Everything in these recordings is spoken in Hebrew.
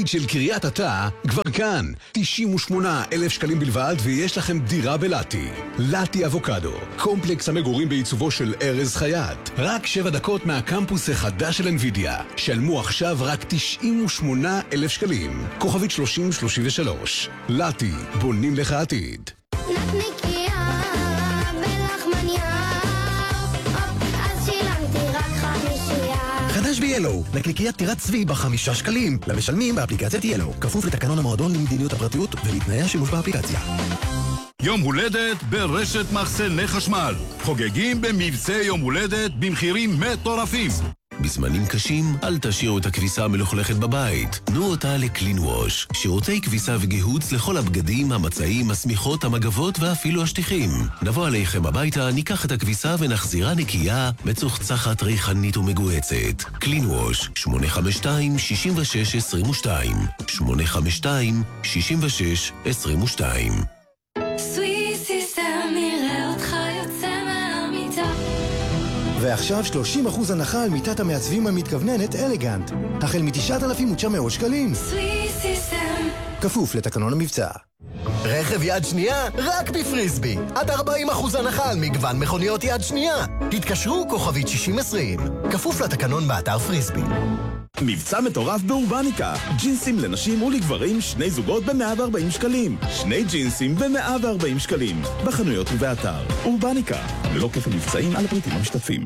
העתיד של קריית אתא כבר כאן. 98,000 שקלים בלבד ויש לכם דירה בלטי. לטי אבוקדו, קומפלקס המגורים בעיצובו של ארז חייט. רק 7 דקות מהקמפוס החדש של אנווידיה. שלמו עכשיו רק 98,000 שקלים. כוכבית 3033. לטי, בונים לך עתיד. נקניקיה בלחמניה, אז שילמתי רק 5. חדש ב-Yellow, נקניקיית טירת צבי ב5 שקלים, למשלמים באפליקציית Yellow, כפוף לתקנון המועדון למדיניות הפרטיות ולתנאי השימוש באפליקציה. יום הולדת ברשת מחסני חשמל. חוגגים במבצע יום הולדת במחירים מטורפים. בזמנים קשים, אל תשאירו את הכביסה המלוכלכת בבית. תנו אותה לקלין ווש. שירותי כביסה וגיהוץ לכל הבגדים, המצעים, השמיכות, המגבות ואפילו השטיחים. נבוא עליכם הביתה, ניקח את הכביסה ונחזירה נקייה, מצוחצחת, ריחנית ומגועצת. קלין ווש, 852-6622. 852-6622. סוויסיסטם נראה אותך יוצא מהמיטה. ועכשיו 30% הנחה על מיטת המעצבים המתכווננת אלגנט, החל מ9,900 שקלים. סוויסיסטם. כפוף לתקנון המבצע. רכב יד שנייה רק בפריסבי. עד 40% הנחה על מגוון מכוניות יד שנייה. התקשרו כוכבית 6020. כפוף לתקנון באתר פריסבי. מבצע מטורף באורבניקה. ג'ינסים לנשים ולגברים, 2 זוגות ב-140 שקלים. 2 ג'ינסים ב-140 שקלים. בחנויות ובאתר. אורבניקה. ללא כפל מבצעים על הפריטים המשתתפים.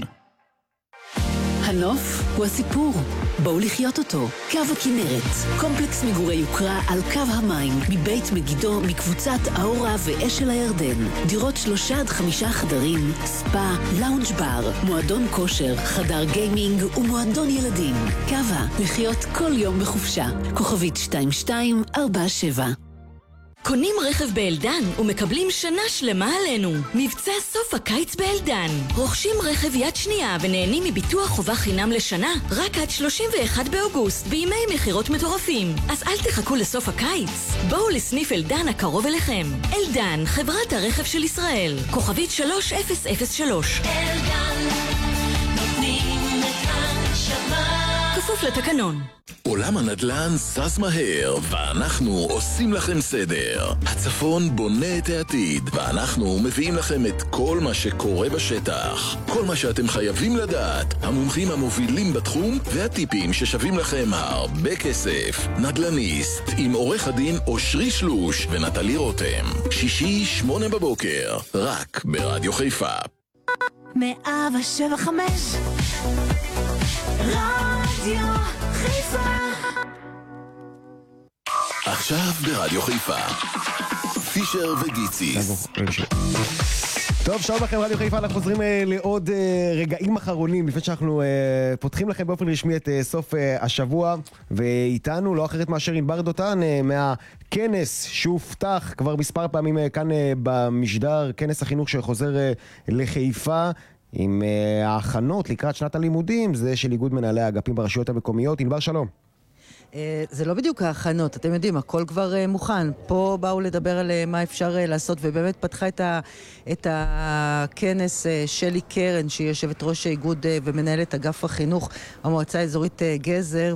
הנוף הוא הסיפור. בואו לחיות אותו. קו הכנרת, קומפלקס מגורי יוקרה על קו המים, מבית מגידו, מקבוצת האורה ואשל הירדן. דירות 3 עד 5 חדרים, ספה, לאונג' בר, מועדון כושר, חדר גיימינג ומועדון ילדים. קווה, לחיות כל יום בחופשה. כוכבית 2247. קונים רכב באלדן ומקבלים שנה שלמה עלינו. מבצע סוף הקיץ באלדן. רוכשים רכב יד שנייה ונהנים מביטוח חובה חינם לשנה רק עד 31 באוגוסט בימי מחירות מטורפים. אז אל תחכו לסוף הקיץ. בואו לסניף אלדן הקרוב אליכם. אלדן, חברת הרכב של ישראל. כוכבית 3003. אלדן, נותנים את הנשמה. כפוף לתקנון. עולם הנדל"ן זז מהר, ואנחנו עושים לכם סדר. הצפון בונה את העתיד, ואנחנו מביאים לכם את כל מה שקורה בשטח. כל מה שאתם חייבים לדעת, המומחים המובילים בתחום, והטיפים ששווים לכם הרבה כסף. נדל"ניסט, עם עורך הדין אושרי שלוש ונטלי רותם. שישי 8 בבוקר, רק ברדיו חיפה. 175 רדיו חיפה. עכשיו ברדיו חיפה, פישר וגיציס. טוב, שלום לכם, רדיו חיפה, אנחנו חוזרים לעוד רגעים אחרונים לפני שאנחנו פותחים לכם באופן רשמי את סוף השבוע, ואיתנו לא אחרת מאשר ענבר דותן מהכנס שהובטח כבר מספר פעמים כאן במשדר, כנס החינוך שחוזר לחיפה עם ההכנות לקראת שנת הלימודים, זה של איגוד מנהלי האגפים ברשויות המקומיות. ענבר, שלום. זה לא בדיוק ההכנות, אתם יודעים, הכל כבר מוכן. פה באו לדבר על מה אפשר לעשות, ובאמת פתחה את הכנס שלי קרן, שהיא יושבת ראש האיגוד ומנהלת אגף החינוך, המועצה האזורית גזר,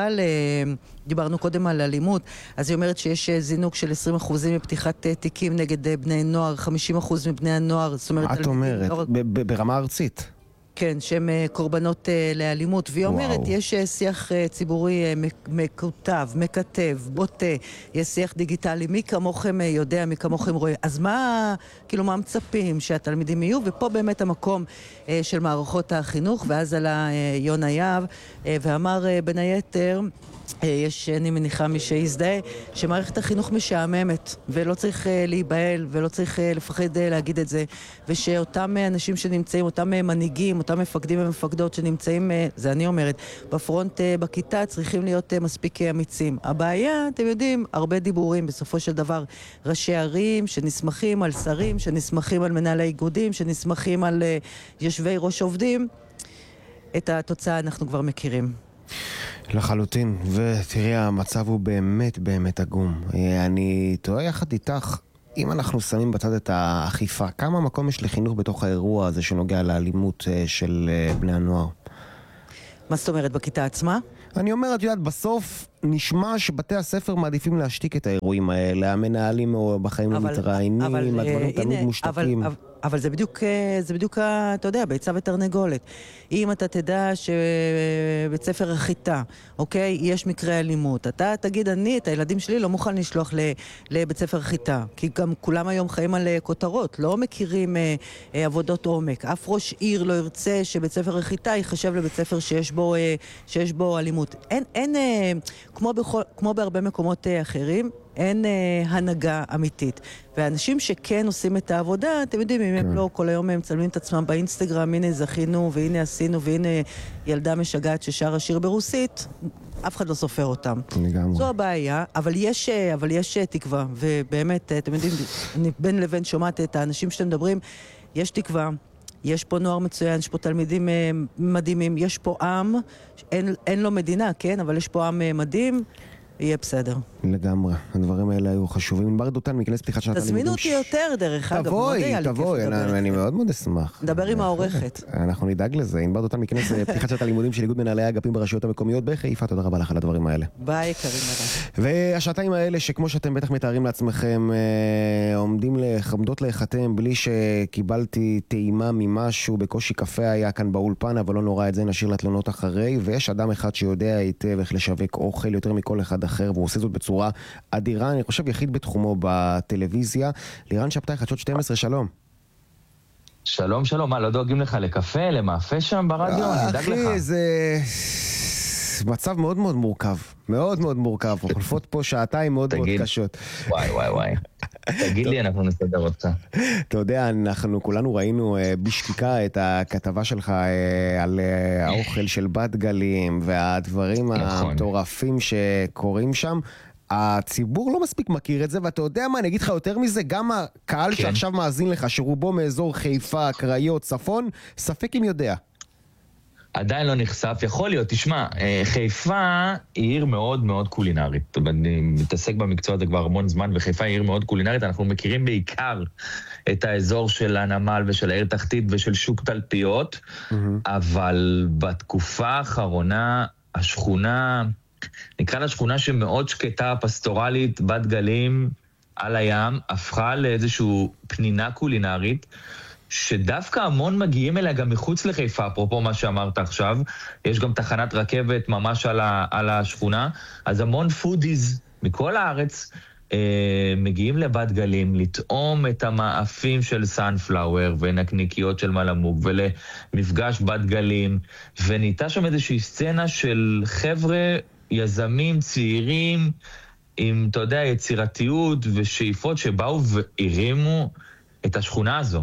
דיברנו קודם על אלימות, אז היא אומרת שיש זינוק של 20% מפתיחת תיקים נגד בני נוער, 50% מבני הנוער, זאת אומרת... את אומרת, ברמה ארצית. כן, שהם קורבנות לאלימות, והיא אומרת, יש שיח ציבורי מקוטב, מקטב, בוטה, יש שיח דיגיטלי, מי כמוכם יודע, מי כמוכם רואה, אז מה מצפים שהתלמידים יהיו? ופה באמת המקום של מערכות החינוך, ואז עלה יונה יהב, ואמר בין היתר, אני מניחה מי שיזדהה, שמערכת החינוך משעממת, ולא צריך להיבהל, ולא צריך לפחד להגיד את זה, ושאותם אנשים שנמצאים, אותם מנהיגים, אותם מפקדים ומפקדות שנמצאים, זה אני אומרת, בפרונט בכיתה, צריכים להיות מספיק אמיצים. הבעיה, אתם יודעים, הרבה דיבורים, בסופו של דבר, ראשי ערים שנסמכים על שרים, שנסמכים על מנהלי איגודים, שנסמכים על יושבי ראש עובדים, את התוצאה אנחנו כבר מכירים. לחלוטין, ותראי, המצב הוא באמת באמת עגום. אני תוהה יחד איתך, אם אנחנו שמים בצד את האכיפה, כמה מקום יש לחינוך בתוך האירוע הזה שנוגע לאלימות של בני הנוער? מה זאת אומרת, בכיתה עצמה? אני אומרת, יודעת, בסוף נשמע שבתי הספר מעדיפים להשתיק את האירועים האלה, המנהלים בחיים לא מתראיינים, הדברים תמיד מושתקים. אבל זה בדיוק, אתה יודע, ביצה ותרנגולת. אם אתה תדע שבית ספר החיטה, אוקיי, יש מקרה אלימות, אתה תגיד, אני את הילדים שלי לא מוכן לשלוח לבית ספר חיטה, כי גם כולם היום חיים על כותרות, לא מכירים עבודות עומק. אף ראש עיר לא ירצה שבית ספר החיטה ייחשב לבית ספר שיש בו אלימות. אין, כמו בהרבה מקומות אחרים, אין הנהגה אמיתית. ואנשים שכן עושים את העבודה, אתם יודעים, אם הם לא כל היום הם מצלמים את עצמם באינסטגרם, הנה זכינו, והנה עשינו, והנה ילדה משגעת ששר השיר ברוסית, אף אחד לא סופר אותם. זו הבעיה, אבל יש תקווה, ובאמת, אתם יודעים, אני בין לבין שומעת את האנשים שאתם מדברים, יש תקווה. יש פה נוער מצוין, יש פה תלמידים מדהימים, יש פה עם, אין לו מדינה, כן? אבל יש פה עם מדהים, יהיה בסדר. לגמרי, הדברים האלה היו חשובים. ענבר דותן, מכנס פתיחת שנת הלימודים. תזמינו אותי יותר, דרך אגב. תבואי, אני מאוד מאוד אשמח. נדבר עם העורכת. אנחנו נדאג לזה. ענבר דותן, מכנס פתיחת שנת הלימודים של איגוד מנהלי האגפים ברשויות המקומיות בחיפה. תודה רבה לך על הדברים האלה. ביי, קרים רבה. והשעתיים האלה, שכמו שאתם בטח מתארים לעצמכם, עומדות להיחתם בלי שקיבלתי טעימה ממשהו, בקושי קפה היה כאן באולפן, אבל לא נורא, את זה נשאיר לתלונות אחרי, ויש אדם אחד שיודע היטב איך לשווק אוכל יותר מכל אחד אחר, והוא עושה זאת בצורה אדירה, אני חושב יחיד בתחומו בטלוויזיה. לירן שבתאי, חדשות 12, שלום. שלום, מה, לא דואגים לך לקפה, למאפה שם ברדיו? אני אדאג לך. אחי, זה מצב מאוד מאוד מורכב. מאוד מאוד מורכב. חולפות פה שעתיים מאוד מאוד קשות. וואי. תגיד לי, אנחנו נסדר אותך. אתה יודע, אנחנו כולנו ראינו בשקיקה את הכתבה שלך על האוכל של בת גלים, והדברים המטורפים שקורים שם. הציבור לא מספיק מכיר את זה, ואתה יודע מה, אני אגיד לך יותר מזה, גם הקהל שעכשיו מאזין לך, שרובו מאזור חיפה, קריות, צפון, ספק אם יודע. עדיין לא נחשף, יכול להיות, תשמע, חיפה היא עיר מאוד מאוד קולינרית, אני מתעסק במקצוע הזה כבר המון זמן, וחיפה היא עיר מאוד קולינרית, אנחנו מכירים בעיקר את האזור של הנמל ושל העיר תחתית ושל שוק תלפיות, אבל בתקופה האחרונה, השכונה, נקרא לה שכונה שמאוד שקטה, פסטורלית, בת גלים על הים, הפכה לאיזשהו פנינה קולינרית, שדווקא המון מגיעים אליה גם מחוץ לחיפה, אפרופו מה שאמרת עכשיו, יש גם תחנת רכבת ממש על השכונה, אז המון פודיז מכל הארץ מגיעים לבת גלים, לטעום את המאפים של סנפלאואר ונקניקיות של מלמוג, ולמפגש בת גלים, וניתה שם איזושהי סצנה של חבר'ה, יזמים, צעירים, עם, אתה יודע, יצירתיות ושאיפות שבאו והרימו את השכונה הזו.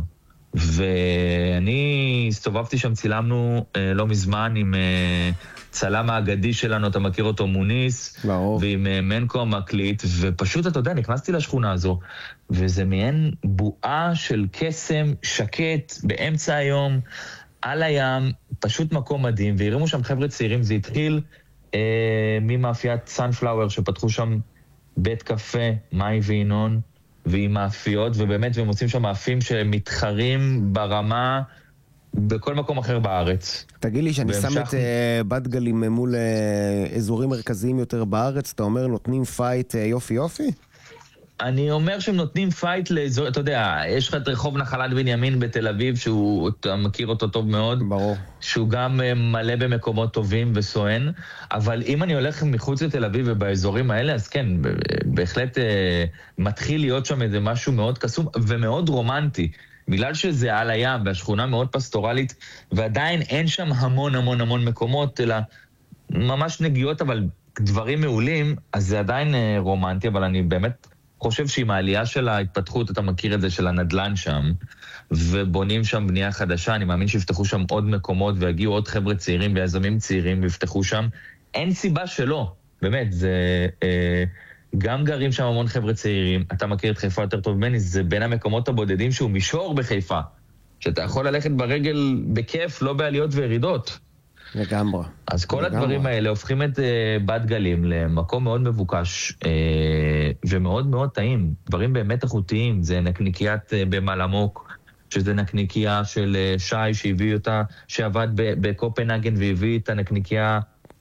ואני הסתובבתי שם, צילמנו לא מזמן עם צלם האגדי שלנו, אתה מכיר אותו, מוניס, ועם מנקו המקליט, ופשוט, אתה יודע, נכנסתי לשכונה הזו, וזה מעין בועה של קסם שקט באמצע היום, על הים, פשוט מקום מדהים, והרימו שם חבר'ה צעירים, זה התחיל ממאפיית סנפלאואר, שפתחו שם בית קפה, מאי וינון, ועם מאפיות, ובאמת, והם מוצאים שם מאפים שמתחרים ברמה בכל מקום אחר בארץ. תגיד לי שאני שם את בת גלים מול אזורים מרכזיים יותר בארץ, אתה אומר נותנים פייט יופי? אני אומר שהם נותנים פייט לאזור, אתה יודע, יש לך את רחוב נחלת בנימין בתל אביב, אתה מכיר אותו טוב מאוד. ברור. שהוא גם מלא במקומות טובים וסואן, אבל אם אני הולך מחוץ לתל אביב ובאזורים האלה, אז כן, בהחלט מתחיל להיות שם איזה משהו מאוד קסום ומאוד רומנטי. בגלל שזה על הים והשכונה מאוד פסטורלית, ועדיין אין שם המון מקומות, אלא ממש נגיעות, אבל דברים מעולים, אז זה עדיין רומנטי, אבל אני באמת חושב שעם העלייה של ההתפתחות, אתה מכיר את זה, של הנדלן שם, ובונים שם בנייה חדשה, אני מאמין שיפתחו שם עוד מקומות, ויגיעו עוד חבר'ה צעירים ויזמים צעירים, ויפתחו שם. אין סיבה שלא, באמת, זה גם גרים שם המון חבר'ה צעירים, אתה מכיר את חיפה יותר טוב ממני, זה בין המקומות הבודדים שהוא מישור בחיפה, שאתה יכול ללכת ברגל בכיף, לא בעליות וירידות. לגמרי. אז כל הדברים האלה הופכים את בת גלים למקום מאוד מבוקש ומאוד מאוד טעים. דברים באמת איכותיים, זה נקניקיית במלמוק, שזה נקניקייה של שי שהביא אותה, שעבד בקופנהגן והביא את הנקניקייה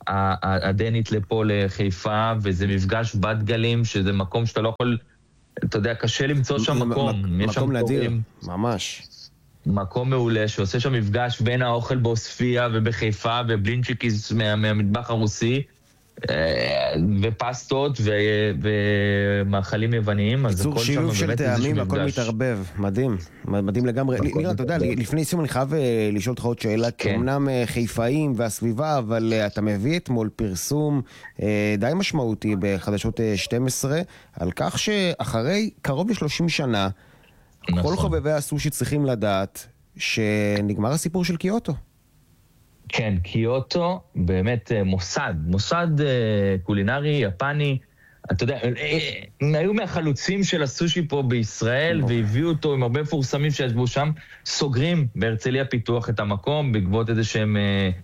הדנית לפה לחיפה, וזה מפגש בת גלים, שזה מקום שאתה לא יכול, אתה יודע, קשה למצוא שם מקום. מקום נדיר, ממש. מקום מעולה, שעושה שם מפגש בין האוכל באוספיה ובחיפה, ובלינצ'יקיס מהמטבח הרוסי, ופסטות ומאכלים יווניים. קיצור, שילוב של טעמים, הכל מתערבב. מדהים, מדהים לגמרי. לירן, אתה יודע, לפני סיום אני חייב לשאול אותך עוד שאלה, כי אמנם חיפאים והסביבה, אבל אתה מביא אתמול פרסום די משמעותי בחדשות 12, על כך שאחרי קרוב ל-30 שנה, כל חובבי הסושי צריכים לדעת שנגמר הסיפור של קיוטו. כן, קיוטו באמת מוסד קולינרי יפני, אתה יודע, הם היו מהחלוצים של הסושי פה בישראל, והביאו אותו עם הרבה מפורסמים שישבו שם, סוגרים בהרצליה פיתוח את המקום, בעקבות איזה שהם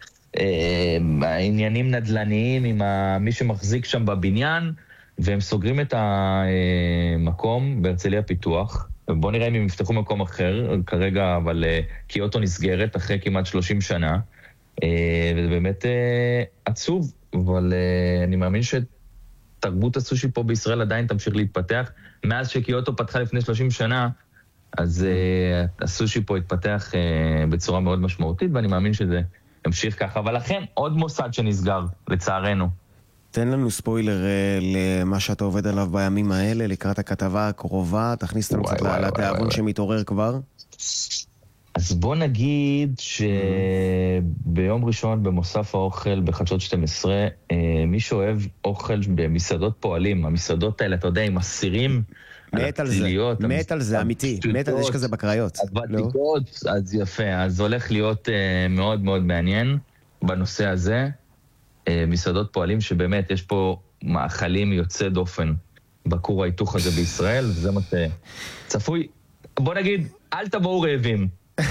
עניינים נדלניים עם מי שמחזיק שם בבניין, והם סוגרים את המקום בהרצליה פיתוח, בוא נראה אם הם יפתחו מקום אחר, כרגע, אבל קיוטו נסגרת אחרי כמעט 30 שנה, וזה באמת עצוב, אבל אני מאמין שתרבות הסושי פה בישראל עדיין תמשיך להתפתח. מאז שקיוטו פתחה לפני 30 שנה, אז הסושי פה התפתח בצורה מאוד משמעותית, ואני מאמין שזה ימשיך ככה. אבל לכן, עוד מוסד שנסגר, לצערנו. תן לנו ספוילר למה שאתה עובד עליו בימים האלה, לקראת הכתבה הקרובה, תכניס אותנו קצת לתיאבון שמתעורר כבר. אז בוא נגיד שביום ראשון במוסף האוכל בחדשות 12, מי שאוהב אוכל במסעדות פועלים, המסעדות האלה, אתה יודע, עם אסירים, מת על זה, מת על זה, אמיתי, מת על זה, יש כזה בקריות. הוותיקות, אז יפה, אז הולך להיות מאוד מאוד מעניין בנושא הזה, מסעדות פועלים שבאמת יש פה מאכלים יוצא דופן בכור ההיתוך הזה בישראל, וזה מה שצפוי. בוא נגיד, אל תבואו רעבים.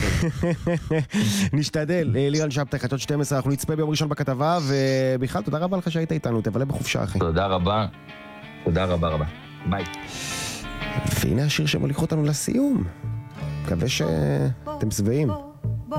נשתדל. לירן שבתאי, חדשות 12, אנחנו נצפה ביום ראשון בכתבה, ובכלל תודה רבה לך שהיית איתנו, תבלה בחופשה אחי. תודה רבה, תודה רבה רבה, ביי. והנה השיר שמוליך אותנו לסיום, מקווה שאתם שבעים.